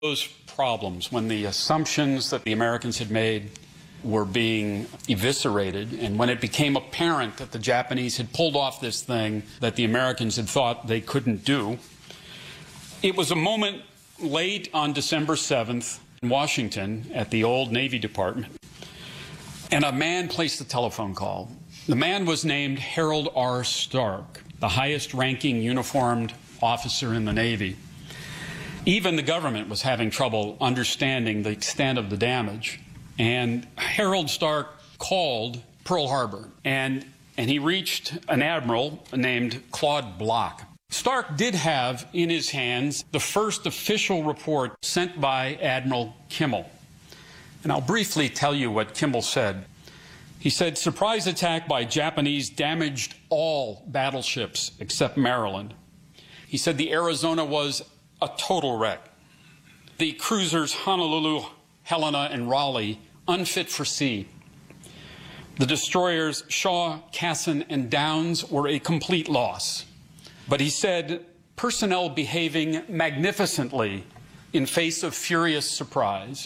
Those problems, when the assumptions that the Americans had made were being eviscerated, and when it became apparent that the Japanese had pulled off this thing that the Americans had thought they couldn't do, it was a moment late on December 7th in Washington at the old Navy Department, and a man placed a telephone call. The man was named Harold R. Stark, the highest-ranking uniformed officer in the Navy. Even the government was having trouble understanding the extent of the damage. And Harold Stark called Pearl Harbor, and he reached an admiral named Claude Block. Stark did have in his hands the first official report sent by Admiral Kimmel. And I'll briefly tell you what Kimmel said. He said, "Surprise attack by Japanese damaged all battleships except Maryland." He said the Arizona was a total wreck. The cruisers Honolulu, Helena, and Raleigh unfit for sea. The destroyers Shaw, Cassin, and Downs were a complete loss. But he said personnel behaving magnificently in face of furious surprise.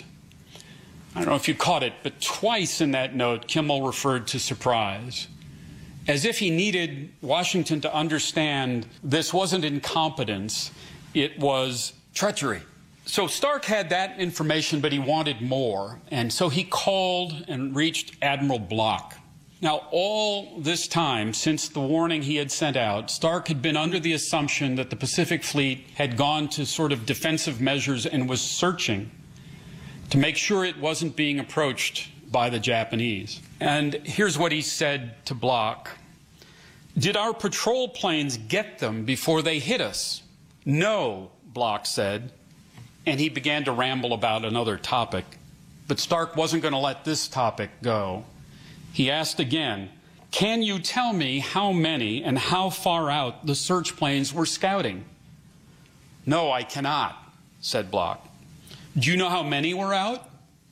I don't know if you caught it, but twice in that note, Kimmel referred to surprise, as if he needed Washington to understand this wasn't incompetence, it was treachery. So Stark had that information, but he wanted more, and so he called and reached Admiral Block. Now, all this time, since the warning he had sent out, Stark had been under the assumption that the Pacific Fleet had gone to sort of defensive measures and was searching to make sure it wasn't being approached by the Japanese. And here's what he said to Block. "Did our patrol planes get them before they hit us?" "No," Block said, and he began to ramble about another topic. But Stark wasn't going to let this topic go. He asked again, "Can you tell me how many and how far out the search planes were scouting?" "No, I cannot," said Block. "Do you know how many were out?"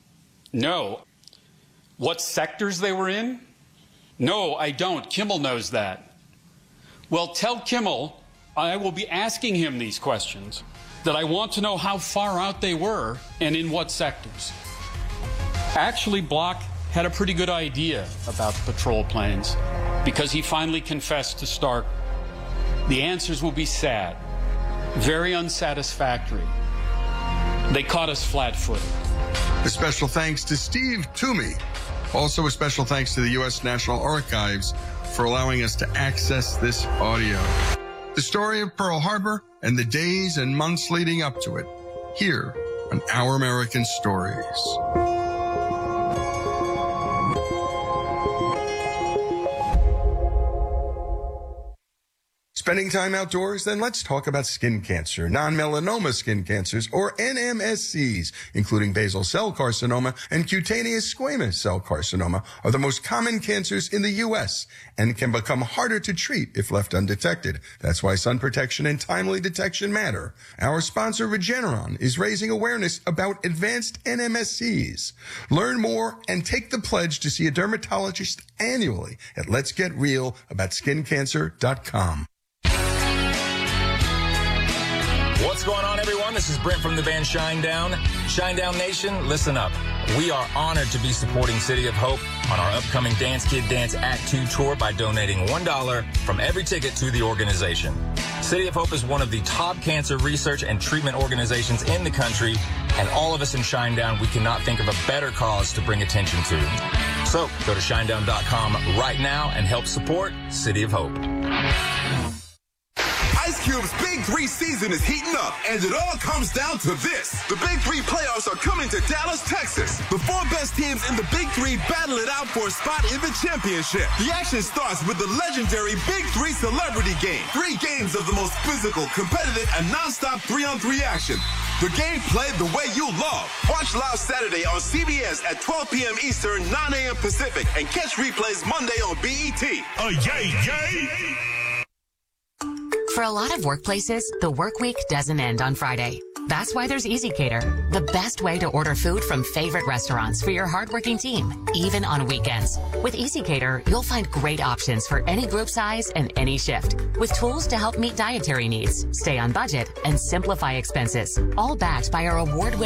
"No." "What sectors they were in?" "No, I don't. Kimmel knows that." "Well, tell Kimmel I will be asking him these questions, that I want to know how far out they were and in what sectors." Actually, Block had a pretty good idea about the patrol planes, because he finally confessed to Stark, "The answers will be sad, very unsatisfactory. They caught us flat-footed." A special thanks to Steve Toomey. Also a special thanks to the U.S. National Archives for allowing us to access this audio. The story of Pearl Harbor and the days and months leading up to it, here on Our American Stories. Spending time outdoors? Then let's talk about skin cancer. Non-melanoma skin cancers, or NMSCs, including basal cell carcinoma and cutaneous squamous cell carcinoma, are the most common cancers in the U.S. and can become harder to treat if left undetected. That's why sun protection and timely detection matter. Our sponsor, Regeneron, is raising awareness about advanced NMSCs. Learn more and take the pledge to see a dermatologist annually at letsgetrealaboutSkinCancer.com. What's going on, everyone? This is Brent from the band Shinedown. Shinedown Nation, listen up. We are honored to be supporting City of Hope on our upcoming Dance Kid Dance Act 2 tour by donating $1 from every ticket to the organization. City of Hope is one of the top cancer research and treatment organizations in the country, and all of us in Shinedown, we cannot think of a better cause to bring attention to. So go to shinedown.com right now and help support City of Hope. Ice Cube's Big 3 season is heating up, and it all comes down to this. The Big 3 playoffs are coming to Dallas, Texas. The 4 best teams in the Big 3 battle it out for a spot in the championship. The action starts with the legendary Big 3 Celebrity Game. 3 games of the most physical, competitive, and non-stop 3-on-3 action. The game played the way you love. Watch live Saturday on CBS at 12 p.m. Eastern, 9 a.m. Pacific, and catch replays Monday on BET. For a lot of workplaces, the work week doesn't end on Friday. That's why there's EasyCater, the best way to order food from favorite restaurants for your hardworking team, even on weekends. With EasyCater, you'll find great options for any group size and any shift, with tools to help meet dietary needs, stay on budget, and simplify expenses, all backed by our award-winning